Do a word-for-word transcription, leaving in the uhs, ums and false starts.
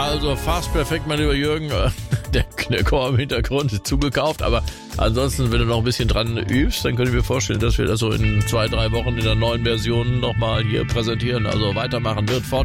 Also fast perfekt, mein lieber Jürgen. Der, der Chor im Hintergrund ist zugekauft, aber ansonsten, wenn du noch ein bisschen dran übst, dann könnte ich mir vorstellen, dass wir das so in zwei, drei Wochen in der neuen Version nochmal hier präsentieren. Also weitermachen wird fort.